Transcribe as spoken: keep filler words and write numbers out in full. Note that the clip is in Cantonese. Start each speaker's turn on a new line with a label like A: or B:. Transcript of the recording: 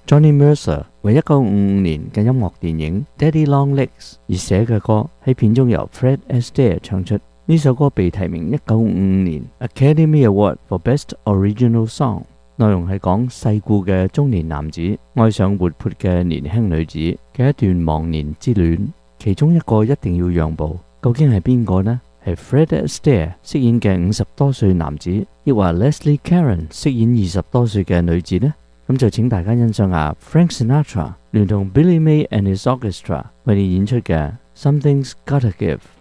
A: Johnny Mercer 為一九五五年嘅音樂電影《Daddy Long Legs》而寫嘅歌，喺片中由 Fred Astaire 唱出。呢首歌被提名一九五五年 Academy Award for Best Original Song。內容係講世故嘅中年男子愛上活潑嘅年輕女子嘅一段忘年之戀，其中一個一定要讓步，究竟係邊個呢？係 Fred Astaire 飾演嘅五十多歲男子，抑或 Leslie Caron 飾演二十多歲嘅女子呢？咁就請大家欣賞下 Frank Sinatra 聯同 Billy May and His Orchestra 為你演出嘅 Something's Gotta Give。